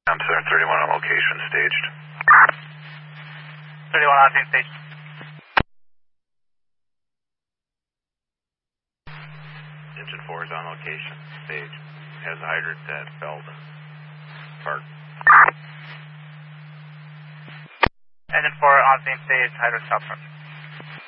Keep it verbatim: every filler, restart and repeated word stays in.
I'm sorry, thirty-one on location, staged. thirty-one on scene, staged. Engine four is on location, staged. Has a hydrant at Belden Park. Engine four on scene, staged, hydro stop.